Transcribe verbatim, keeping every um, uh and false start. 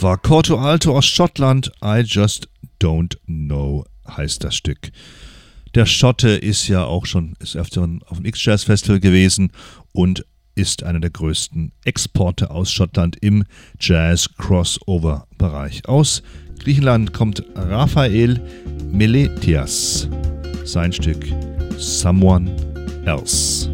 Das war Corto Alto aus Schottland. I Just Don't Know heißt das Stück. Der Schotte ist ja auch schon ist öfter auf dem X-Jazz-Festival gewesen und ist einer der größten Exporte aus Schottland im Jazz-Crossover-Bereich. Aus Griechenland kommt Raphael Meletias. Sein Stück Someone Else.